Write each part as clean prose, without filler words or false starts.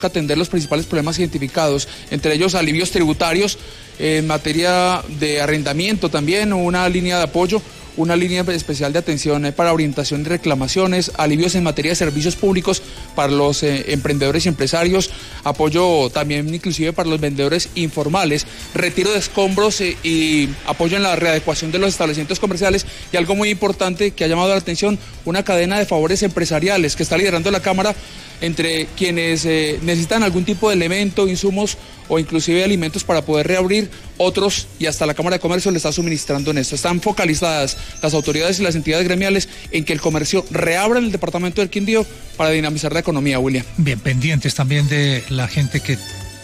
atender los principales problemas identificados, entre ellos alivios tributarios, en materia de arrendamiento también, una línea de apoyo, una línea especial de atención para orientación y reclamaciones, alivios en materia de servicios públicos para los emprendedores y empresarios, apoyo también inclusive para los vendedores informales, retiro de escombros y apoyo en la readecuación de los establecimientos comerciales, y algo muy importante que ha llamado la atención, una cadena de favores empresariales que está liderando la Cámara entre quienes necesitan algún tipo de elemento, insumos o inclusive alimentos para poder reabrir, otros, y hasta la Cámara de Comercio le está suministrando en esto. Están focalizadas las autoridades y las entidades gremiales en que el comercio reabra en el departamento del Quindío para dinamizar la economía, William. Bien, pendientes también de la gente que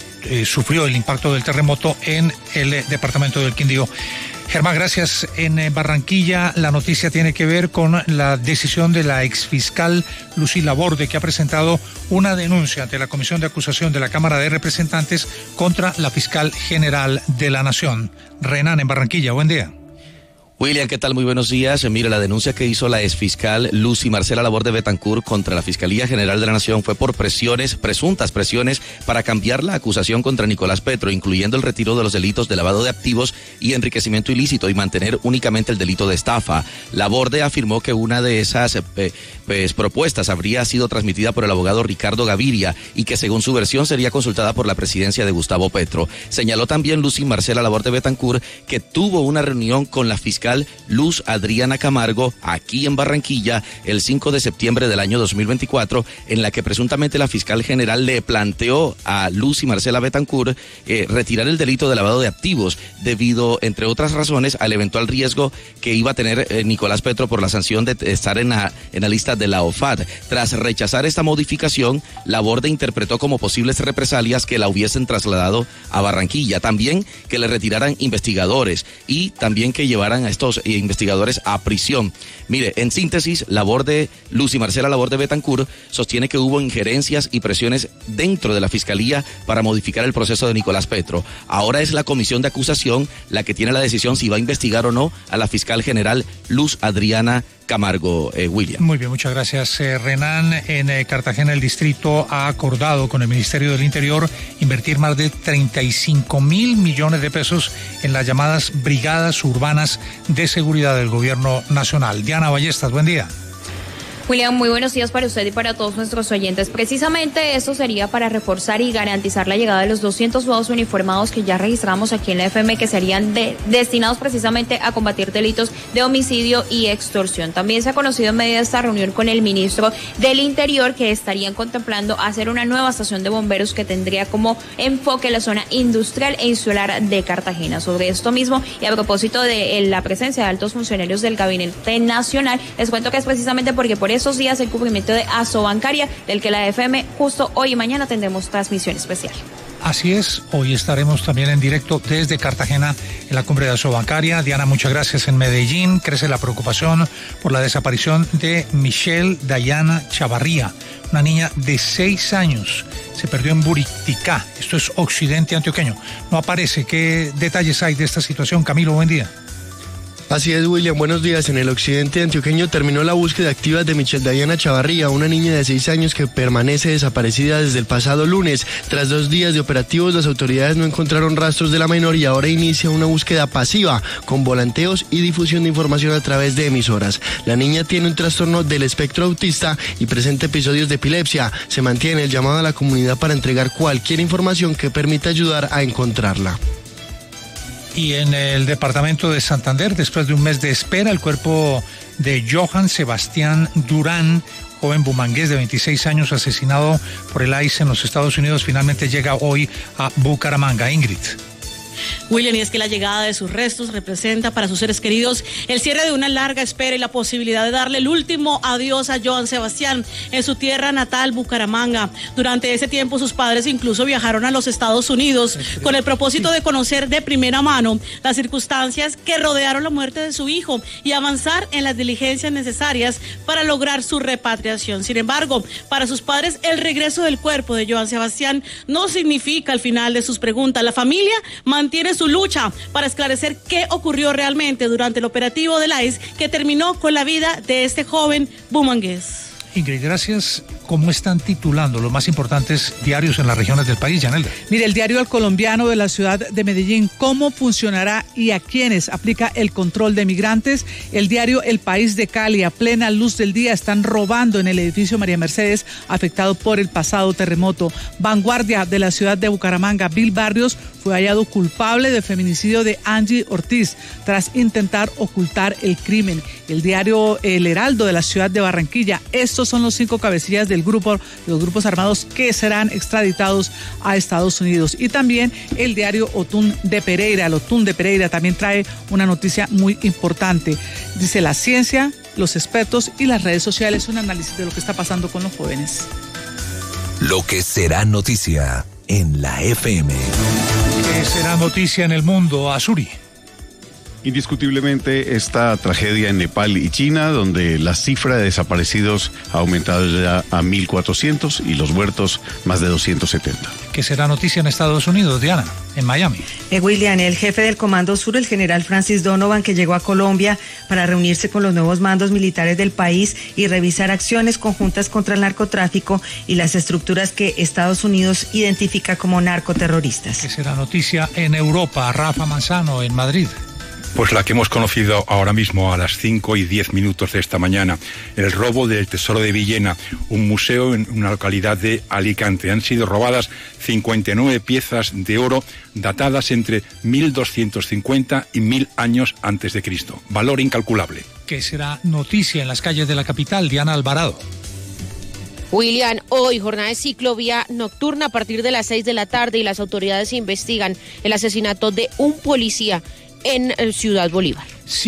sufrió el impacto del terremoto en el departamento del Quindío. Germán, gracias. En Barranquilla la noticia tiene que ver con la decisión de la exfiscal Lucy Laborde, que ha presentado una denuncia ante la Comisión de Acusación de la Cámara de Representantes contra la fiscal general de la Nación. Renan, en Barranquilla, buen día. William, ¿qué tal? Muy buenos días. Mire, la denuncia que hizo la exfiscal Lucy Marcela Laborde Betancourt contra la Fiscalía General de la Nación fue por presuntas presiones para cambiar la acusación contra Nicolás Petro, incluyendo el retiro de los delitos de lavado de activos y enriquecimiento ilícito, y mantener únicamente el delito de estafa. Laborde afirmó que una de esas propuestas habría sido transmitida por el abogado Ricardo Gaviria y que según su versión sería consultada por la presidencia de Gustavo Petro. Señaló también Lucy Marcela Laborde Betancourt que tuvo una reunión con la fiscal Luz Adriana Camargo aquí en Barranquilla el 5 de septiembre del año 2024, en la que presuntamente la fiscal general le planteó a Lucy Marcela Betancourt retirar el delito de lavado de activos debido, entre otras razones, al eventual riesgo que iba a tener Nicolás Petro por la sanción de estar en la lista de la OFAD. Tras rechazar esta modificación, Laborde interpretó como posibles represalias que la hubiesen trasladado a Barranquilla, también que le retiraran investigadores y también que llevaran a estos investigadores a prisión. Mire, en síntesis, Lucy Marcela Laborde Betancourt sostiene que hubo injerencias y presiones dentro de la Fiscalía para modificar el proceso de Nicolás Petro. Ahora es la Comisión de Acusación la que tiene la decisión si va a investigar o no a la fiscal general Luz Adriana Camargo, William. Muy bien, muchas gracias, Renan. En Cartagena el distrito ha acordado con el Ministerio del Interior invertir más de 35 mil millones de pesos en las llamadas brigadas urbanas de seguridad del gobierno nacional. Diana Ballestas, buen día. William, muy buenos días para usted y para todos nuestros oyentes. Precisamente esto sería para reforzar y garantizar la llegada de los 200 nuevos uniformados que ya registramos aquí en la FM, que serían destinados precisamente a combatir delitos de homicidio y extorsión. También se ha conocido en medio de esta reunión con el ministro del Interior que estarían contemplando hacer una nueva estación de bomberos que tendría como enfoque la zona industrial e insular de Cartagena. Sobre esto mismo y a propósito de la presencia de altos funcionarios del Gabinete Nacional, les cuento que es precisamente porque por estos días el cubrimiento de Asobancaria, del que la FM justo hoy y mañana tendremos transmisión especial. Así es, hoy estaremos también en directo desde Cartagena en la cumbre de Asobancaria. Diana, muchas gracias. En Medellín crece la preocupación por la desaparición de Michelle Dayana Chavarría, una niña de 6 años. Se perdió en Buriticá, esto es occidente antioqueño. No aparece. ¿Qué detalles hay de esta situación? Camilo, buen día. Así es, William, buenos días. En el occidente antioqueño terminó la búsqueda activa de Michelle Dayana Chavarría, una niña de 6 años que permanece desaparecida desde el pasado lunes. Tras 2 días de operativos, las autoridades no encontraron rastros de la menor y ahora inicia una búsqueda pasiva, con volanteos y difusión de información a través de emisoras. La niña tiene un trastorno del espectro autista y presenta episodios de epilepsia. Se mantiene el llamado a la comunidad para entregar cualquier información que permita ayudar a encontrarla. Y en el departamento de Santander, después de un mes de espera, el cuerpo de Johan Sebastián Durán, joven bumangués de 26 años asesinado por el ICE en los Estados Unidos, finalmente llega hoy a Bucaramanga. Ingrid. William, y es que la llegada de sus restos representa para sus seres queridos el cierre de una larga espera y la posibilidad de darle el último adiós a Johan Sebastián en su tierra natal, Bucaramanga. Durante ese tiempo sus padres incluso viajaron a los Estados Unidos con el propósito de conocer de primera mano las circunstancias que rodearon la muerte de su hijo y avanzar en las diligencias necesarias para lograr su repatriación. Sin embargo, para sus padres el regreso del cuerpo de Johan Sebastián no significa el final de sus preguntas. La familia mantiene su lucha para esclarecer qué ocurrió realmente durante el operativo del ICE que terminó con la vida de este joven bumangués. Ingrid, gracias. ¿Cómo están titulando los más importantes diarios en las regiones del país, Yanelda? Mire, el diario El Colombiano de la ciudad de Medellín, ¿cómo funcionará y a quiénes aplica el control de migrantes? El diario El País de Cali, a plena luz del día, están robando en el edificio María Mercedes, afectado por el pasado terremoto. Vanguardia de la ciudad de Bucaramanga, Bill Barrios fue hallado culpable de feminicidio de Angie Ortiz tras intentar ocultar el crimen. El diario El Heraldo de la ciudad de Barranquilla, estos son los 5 cabecillas de los grupos armados que serán extraditados a Estados Unidos. Y también el diario Otún de Pereira, el Otún de Pereira también trae una noticia muy importante. Dice: la ciencia, los expertos y las redes sociales, un análisis de lo que está pasando con los jóvenes. Lo que será noticia en la FM. ¿Qué será noticia en el mundo, Azuri? Indiscutiblemente esta tragedia en Nepal y China, donde la cifra de desaparecidos ha aumentado ya a 1.400 y los muertos más de 270. ¿Qué será noticia en Estados Unidos, Diana? En Miami. William, el jefe del Comando Sur, el general Francis Donovan, que llegó a Colombia para reunirse con los nuevos mandos militares del país y revisar acciones conjuntas contra el narcotráfico y las estructuras que Estados Unidos identifica como narcoterroristas. ¿Qué será noticia en Europa? Rafa Manzano, en Madrid. Pues la que hemos conocido ahora mismo a las 5:10 de esta mañana, el robo del Tesoro de Villena, un museo en una localidad de Alicante. Han sido robadas 59 piezas de oro datadas entre 1250 y 1000 años antes de Cristo. Valor incalculable. ¿Qué será noticia en las calles de la capital? Diana Alvarado. William, hoy jornada de ciclovía nocturna a partir de las 6 de la tarde y las autoridades investigan el asesinato de un policía en Ciudad Bolívar.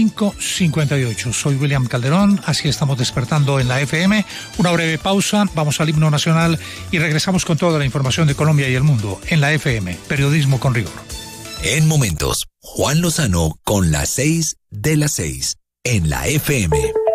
5:58. Soy William Calderón, así estamos despertando en la FM. Una breve pausa, vamos al himno nacional y regresamos con toda la información de Colombia y el mundo en la FM. Periodismo con rigor. En momentos, Juan Lozano con las 6 de las 6 en la FM.